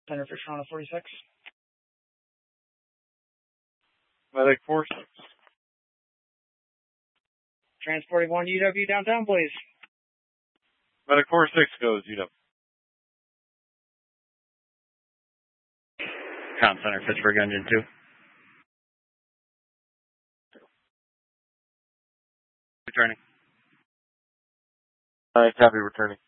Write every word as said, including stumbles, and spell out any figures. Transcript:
Center for Toronto forty-six. Medic four six. Transporting one U W downtown, please. Medic four six goes U W. Com Center, Pittsburgh Engine two. Returning. Alright, copy, returning.